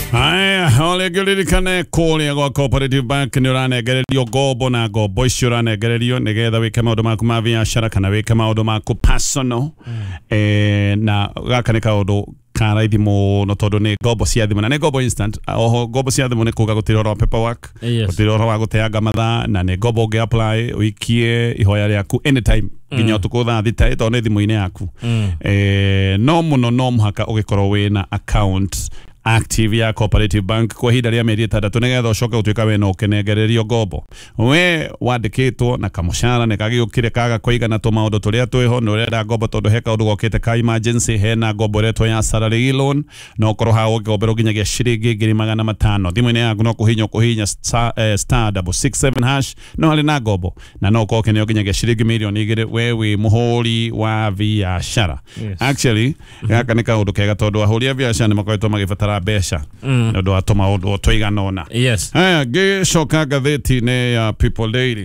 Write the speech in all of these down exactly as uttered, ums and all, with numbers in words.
Haya, ole gulirikane kole go Cooperative Bank ni urane gererio gobo na go boici urane gererio nigetha wike maundu maku ma biashara kana wike maundu maku personal eh na gaka ni kaundu karaithi muno tondu ni gobo cia thimu na ni gobo instant. Oho gobo cia thimu ni kuga gutirora paperwork, gutirora wa guteanga mathaa na ni gobo ge apply wikie ihoya riaku anytime ginya utuku thaa thita ito ni thimu-ini yaku. Eh no muno no muhaka ugikorwo wina account active ya Cooperative Bank kwa hida ria mieri itandatu nigetha ucoke utuika wena ukenegererio gobo we wandikitwo na kamushara ne kagiukire kaga kuigana to maundu turia twiho no renda gobo tondu heka undu gokite ka emergency hena gobo retwo ya salary loan no korwo ha ugobero ginyagia shiringi ngiri magana matano thimu-ini yaku no kuhinya kuhinya star, eh, star double six seven hash no hali na gobo na no koke ne ginyagia shiringi milioni igiri wewe muhuri wa biashara. Yes. Actually gaka ni kaundu kega tondu ahuri a biashara ni makoretwo magibatara besha mm. ndo atoma odo toiganona. Yes. Haya gicoka gatheti-ini ya People Daily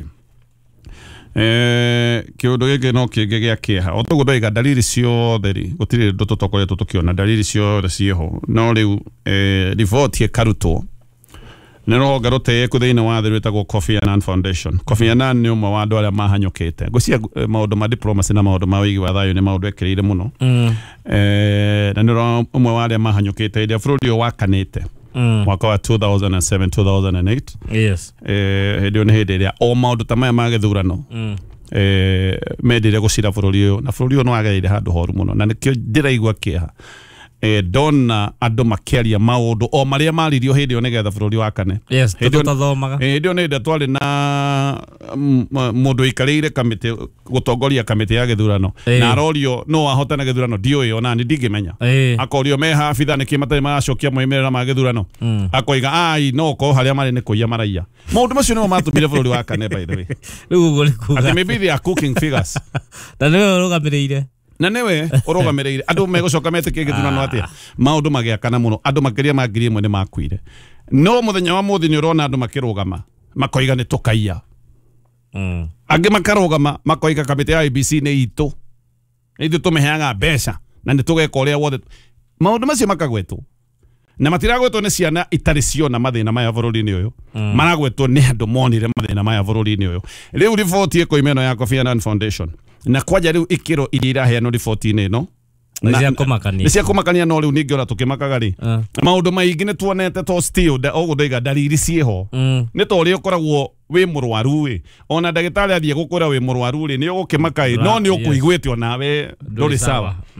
eh kiundu giki no kingi gia kieha otugu ndoiga dalili ciothe ri gutiri ndu tutokoretwo tukiona dalili ciothe cieho no riu eh report ikarutwo nero garote ku thiini wa thiru etagwo Kofi Annan Foundation. Kofi Annan ni umwe wa andu aria mahanyukite gucia maundu ma diplomacy na maundu ma wigi wa thayu ni maundu ekirire muno mm. eh na nero umwe wa aria mahanyukite ire bururi wakanite mm. mwaka wa two thousand seven two thousand eight. Yes. eh hedio ni hindi ria o maundu ta maya ma githurano mm. eh medire gucira bururi uyu na bururi uyu no agereire handu horu muno na nikio ndiraigua kieha eh dona andu makiaria maundu o maria maririo hindi yo nigetha bururi wakane. Yes, tutothomaga eh ndio nenda twari na mundu ikarire kamite gutongoria kamite ya githurano na arorio no ahotana githurano dio yo na ndigimenya akorio me hafitha ni kimatari macokia moimerera ma githurano akoiga ai no ko haria mari ni kuia maraia maundu macio no matumire bururi wakane by the way riu gori kuga ati maybe they are cooking figures na niwe rugamirire na newe urugamirire andu megucoka metike githurano atia maundu magiakana muno andu makiria ma ngiri imwe ni makuire no muthenya wa muthi ni urona andu makirugama makoiga ni tukaia mm. angi makarugama makoiga kamite ya I B C ni itu ithu tumeheanga mbeca na ni tugeka uria wothe maundu macio makagwetwo na matiragwetwo ni ciana itari ciona mathina maya bururi-ini uyu mm. maragwetwo ni andu monire mathina maya bururi-ini uyu riu report iko imeno ya Kofi Annan Foundation na kwaja riu ikiro irira heano report-ini no Nisia kumakania. Nisia kumakania no riu ningi ora tukimakaga ri. Uh. Maundu maingi ni tuonete to still da ogudoiga dalili cieho. Mm. Ni to ri ukoragwo wi murwaru wi. Ona dagitari athie gukura wi murwaru ri ni ugukimaka no ni ukuigwete ona we nduri sawa.